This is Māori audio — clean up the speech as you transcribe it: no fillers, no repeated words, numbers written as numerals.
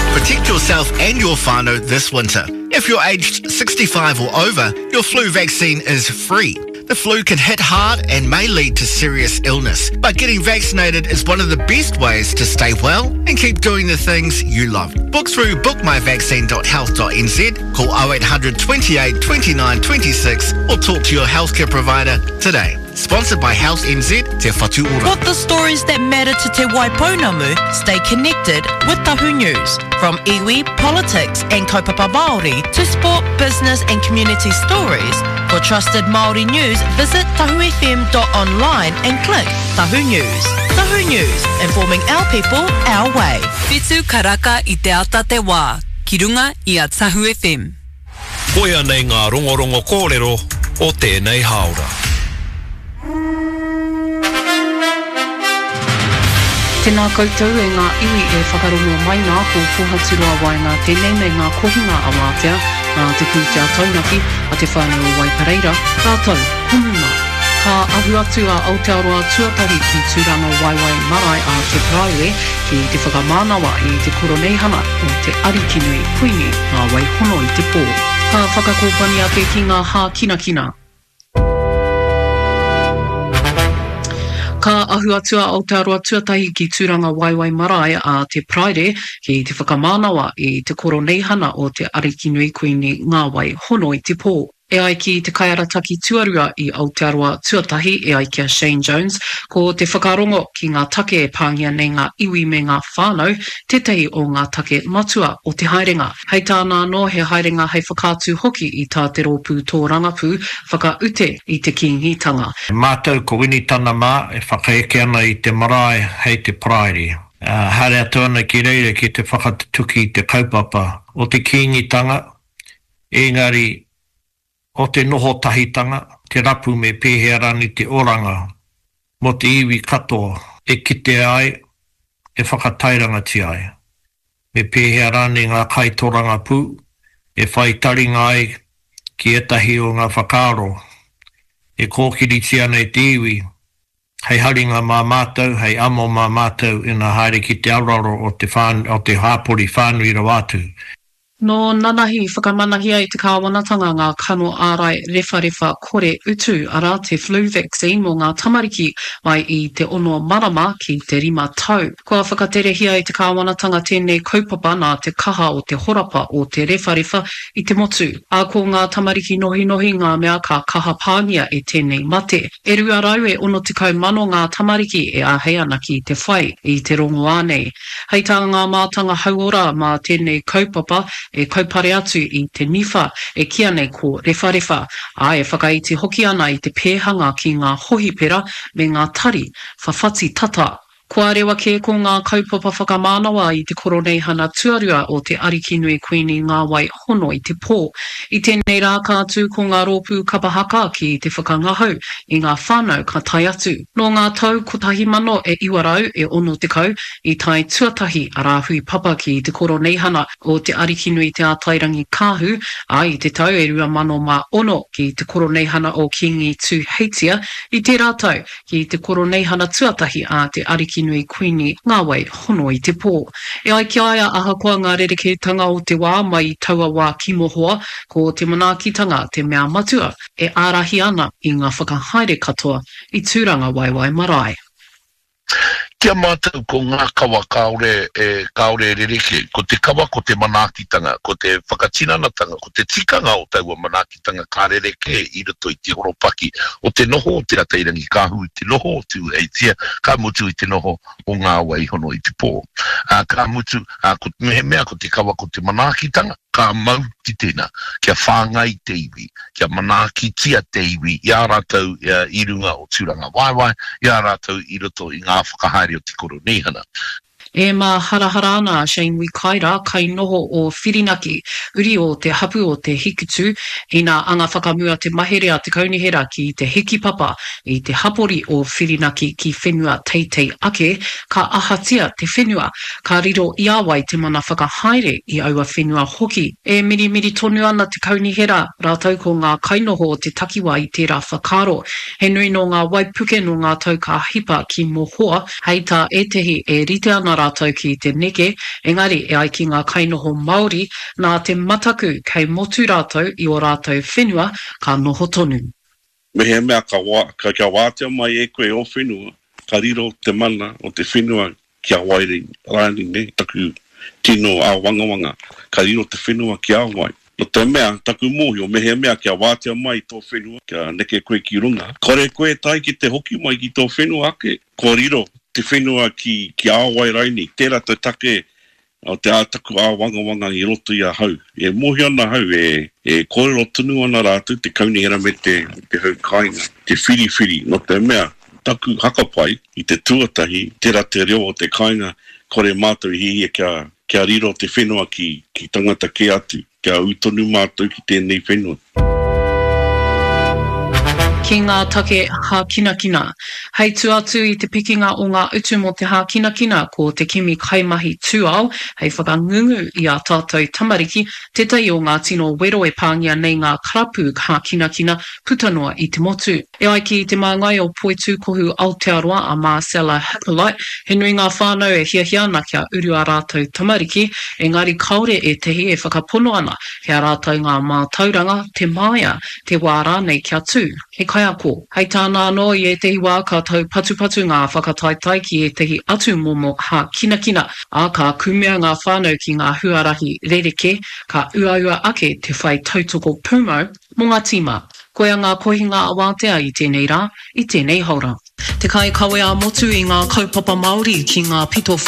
Protect yourself and your whānau this winter. If you're aged 65 or over, your flu vaccine is free. The flu can hit hard and may lead to serious illness, but getting vaccinated is one of the best ways to stay well and keep doing the things you love. Book through bookmyvaccine.health.nz, call 0800 28 29 26 or talk to your healthcare provider today. Sponsored by Health NZ, Te Whatu Ora. What the stories that matter to Te Waipounamu, stay connected with Tahu News. From iwi, politics and kaupapa Māori to sport, business and community stories. For trusted Māori news, visit tahufm.online and click Tahu News. Tahu News, informing our people, our way. Whitu karaka I te ata te wā, ki runga I a Tahu FM. Koia nei ngā rongorongo kōrero o tēnei haora. Tēnā koutou e ngā iwi e whakarongo mai ngā ko Pohaturua wai ngā tēnei mei ngā kohinga a Mātea, ngā te kūtea taunaki a te whānau Waipareira, tātou, humuna. Ka ahu atu a Aotearoa tuatahi ki tūranga waiwai marae a te praue ki te whakamānawa I te koroneihana o te arikinui puini ngā waihono I te pō. Ka whakakōpani ake ki ngā hā kinakina. Ka ahu atu a Aotearoa tuatahi ki tūranga waiwai marae a te praere ki te whakamānawa I te koroneihana o te arikinui kuini ngā waihono I te pō. E ai ki te kaiarataki tuarua I Aotearoa tuatahi e ai kia Shane Jones, ko te whakarongo ki ngā take e pāngia nei ngā iwi me ngā whānau, tētahi o ngā take matua o te haerenga. Hei tāna no he haerenga hei whakātu hoki I tā te rōpū tō rangapū, whakaute I te kingitanga. Mātou ko winitana mā e whakaeke ana I te marae hei te praere. Hare atu ana ki reire ki te whakatuki te kaupapa o te kingitanga, engari o te noho tahitanga, te rapu me pēhea rani te oranga, mo te iwi katoa, e kite ai, e whakatairanga ti ai. Me pēhea rani ngā kaitoranga pū, e whai taringa ai ki etahi o ngā whakaro, e kōkiri tia nei te iwi, hei haringa mā mātou, hei amo mā mātou ina haere ki te auraro o te hāpori whānui rawatu. No nanahi whakamanahi ai te kāwanatanga ngā kano ārai rewharewa kore utu ara te flu vaccine mo ngā tamariki mai I te ono marama ki te 5 tau. Kua whakaterehia I te kāwanatanga tēnei kaupapa nā te kaha o te horapa o te rewharewa I te motu. A ko ngā tamariki nohi nohi ngā mea ka kaha pāngia e tēnei mate. E rua rau e 60 mano ngā tamariki e ahei ana ki te whai I te rongo ānei. Hei tā ngā mātanga hauora mā tēnei kaupapa e kaupare atu I te niwha e kia nei ko rewharewa, a e whakaiti hoki ana I te pēhanga ki ngā hohipera me ngā tari, whawhati tata. Kua rewa ke ko ngā kaupapa whakamānawa I te koroneihana tuarua o te arikinui kuini ngā wai hono I te pō. I tēnei rā kātu ko ngā rōpū kapahaka ki te whakangahau I ngā whānau ka tai atu. No ngā tau kotahi mano e iwarau e ono te kau I tai tuatahi a rāhui papa ki te koroneihana o te arikinui te ātairangi kāhu, a I te tau e 2001 ki te koroneihana o Kingi Tū Heitia, I te rātau ki te koroneihana tuatahi a te arikinui nui kuini ngā wai hono I te pō. E ai ki aia ahakoa ngā rerekētanga o te wā mai taua wā kimohoa ko te manaakitanga te mea matua e ārahi ana I ngā whakahaere katoa I tūranga waiwai marae. Kia mātou ko ngā kawa kaore rereke, ko te kawa ko te manaakitanga, ko te whakatinanatanga, ko te tikanga o taua manaakitanga ka rereke I roto I te horopaki, o te noho o te atairangi kāhu, te noho o tu eitia, ka mutu I te noho o ngā waihono I te pō. Ka mutu, ko mehe mea ko te kawa ko te manaakitanga, ka mau ki tēnā, kia whāngai te iwi, kia manaaki tia te iwi, I ārātou I runga o tūranga waiwai, I ārātou I roto I ngā whakahaere o te koroneihana. E mā harahara ana Shane Wikaira kai noho o Whirinaki, uri o te hapu o te hikutu, I nā anga whakamua te mahere a te kaunihera ki te hiki papa I te hapori o Whirinaki ki whenua teitei ake, ka ahatia te whenua, ka riro I awai te mana whakahaere I aua whenua hoki. E mirimiri tonu ana te kaunihera, rātau ko ngā kainoho o te takiwa I tērā whakaro, he nui no ngā waipuke no ngā tau ka hipa ki mohoa, hei tā etehi e rite ana rātou ki te neke, engari e ai ki ngā kainoho Māori, nā te mataku kei motu rātou i o rātou whenua ka noho tonu. Me he mea ka wātea mai e koe o whenua, ka riro te mana o te whenua kia wairi rāni ne, taku tino a wangawanga, ka riro te whenua kia wai. No te mea, taku mōhio, me he mea kia wātea mai tō whenua, kia neke koe ki runga. Kore koe tai ki te hoki mai ki tō whenua ake, ko riro te whenua ki āwai raini, tērā te take o te ātaku a wangawanga i roto i a hau. E mōhio ana hau, e kōrero tunu ana rātu, te kauni hera me te hau kāinga, te whiri, no te mea, taku hakapai i te tuatahi, tērā te reo o te kāinga, kore mātou hi kia riro te whenua ki tangata ke atu. Kia utonu mātou ki tēnei whenua. Ki ngā take hākinakina. Hei tu atu i te pikinga o ngā utu mo te hākinakina ko te kimi kaimahi tūao, hei whakangungu i a tātou tamariki, tētai o ngā tino wero e pāngia nei ngā karapu hākinakina putanoa i te motu. E ai ki te māngai o Poitu Kohu Aotearoa a Marcella Hippolyte, he nui ngā whānau e hiahiana kia uru a rātou tamariki, engari kaore e tehi e whakapono ana, he a rātou ngā mātauranga, te māia, te wārā nei kia tū. He kai ako, hei tāna anō i e tehi wā ka tau patu ngā whakataitai ki e tehi atu momo hākinakina, a ka kumea ngā whānau ki ngā huarahi rereke, ka ua ake te whai tautoko pumo mō ngā tīma. Koea ngā kohinga awātea i tēnei rā, i tēnei haura. Te kai kawe a motu i ngā kaupapa Māori ki ngā pito